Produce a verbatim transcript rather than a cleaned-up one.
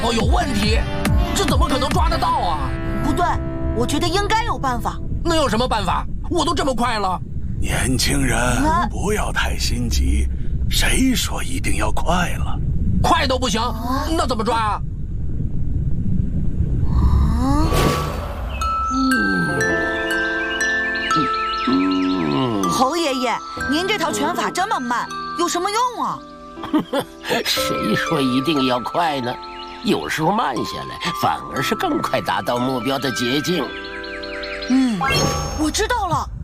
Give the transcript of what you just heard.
头有问题，这怎么可能抓得到啊？ 不对，我觉得应该有办法。 能有什么办法？我都这么快了。 年轻人， 啊、 不要太心急。谁说一定要快了？ 快都不行，啊、那怎么抓啊？ 啊嗯， 侯爷爷，您这套拳法这么慢，有什么用啊？ 谁说一定要快呢？有时候慢下来，反而是更快达到目标的捷径。 嗯，我知道了。